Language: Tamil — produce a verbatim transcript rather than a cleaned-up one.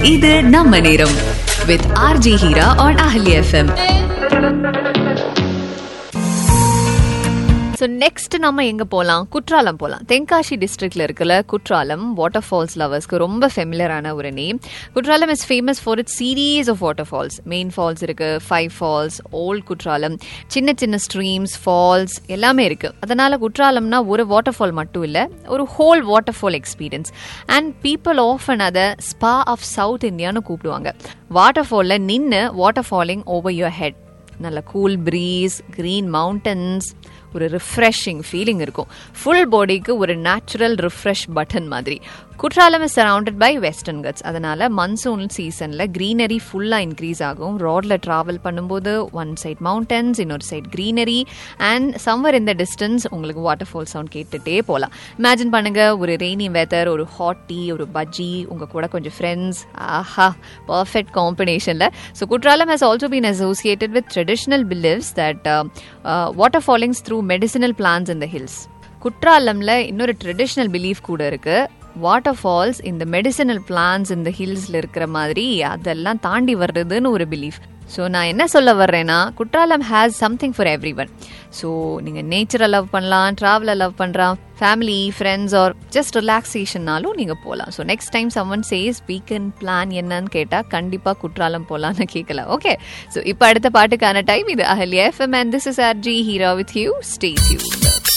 இது நம்ம நேரம் with R J Hira on Ahli F M. So next நம்ம எங்கே போகலாம்? குற்றாலம் போகலாம். தென்காசி டிஸ்ட்ரிக்டில் இருக்கிற குற்றாலம் வாட்டர் ஃபால்ஸ் லவர்ஸ்க்கு ரொம்ப ஃபெமிலியரான ஒரு name. Courtallam is famous for it's series of water falls. Main falls இருக்குது, ஃபைவ் ஃபால்ஸ், ஓல்ட் குற்றாலம், சின்ன சின்ன ஸ்ட்ரீம்ஸ், ஃபால்ஸ் எல்லாமே இருக்குது. அதனால் குற்றாலம்னா ஒரு வாட்டர் ஃபால் மட்டும் இல்லை, ஒரு whole water fall experience. And people often அதை ஸ்பா ஆஃப் சவுத் இந்தியான்னு கூப்பிடுவாங்க. வாட்டர் ஃபாலில் நின்று water falling over your head, நல்ல கூல் ப்ரீஸ், க்ரீன் மவுண்டன்ஸ், ஒரு ரிஃப்ரெஷிங் ஃபீலிங் இருக்கும். ஃபுல் பாடிக்கு ஒரு நேச்சுரல் ரிஃப்ரெஷ் பட்டன் மாதிரி. Courtallam is surrounded by western cuts. அதனால் மன்சூன் சீசனில் க்ரீனரி ஃபுல்லாக இன்க்ரீஸ் ஆகும். ரோடில் ட்ராவல் பண்ணும்போது ஒன் சைட் மவுண்டன்ஸ், இன்னொரு சைட் க்ரீனரி, அண்ட் சம்வர் இந்த டிஸ்டன்ஸ் உங்களுக்கு வாட்டர் ஃபால் சவுண்ட் கேட்டுகிட்டே போகலாம். இமேஜின் பண்ணுங்கள், ஒரு ரெய்னி வெதர், ஒரு ஹாட் டீ, ஒரு பஜ்ஜி, உங்கள் கூட கொஞ்சம் ஃப்ரெண்ட்ஸ். ஆஹா, பர்ஃபெக்ட் காம்பினேஷனில். So Courtallam has also been associated with traditional believes that water ஃபாலிங்ஸ் through medicinal plans in the hills. குற்றாலம்ல இன்னொரு ட்ரெடிஷ்னல் பிலீஃப் கூட இருக்கு. வாட்டர் ஃபால்ஸ் இந்த மெடிசினல் பிளான்ஸ் இந்த ஹில்ஸ்ல இருக்கிற மாதிரி அதெல்லாம் தாண்டி வர்றதுன்னு ஒரு பிலீஃப். ஸோ நான் என்ன சொல்ல வர்றேன்னா, Courtallam has something for every one. So நீங்கள் நேச்சரை லவ் பண்ணலாம், ட்ராவலை லவ் பண்ணுறான், ஃபேமிலி, ஃப்ரெண்ட்ஸ் ஆர் ஜஸ்ட் ரிலாக்ஸேஷன்னாலும் நீங்கள் போகலாம். So next time summon chase weekend plan என்னன்னு கேட்டால் கண்டிப்பாக குற்றாலம் போகலான்னு கேட்கலாம். ஓகே, ஸோ இப்போ அடுத்த பாட்டுக்கான டைம். இது Ahalya FM and this is R G Heera with you. Stay tuned.